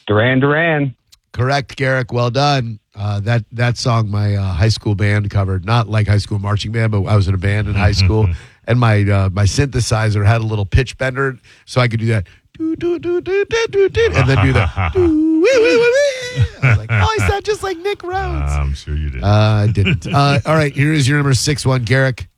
Duran Duran. Correct, Garrick. Well done. That song my high school band covered, not like high school marching band, but I was in a band in high school, and my synthesizer had a little pitch bender, so I could do that, and then do that. I was like, I sound just like Nick Rhodes. I'm sure you did. I didn't. All right, here is your number 6 one, Garrick.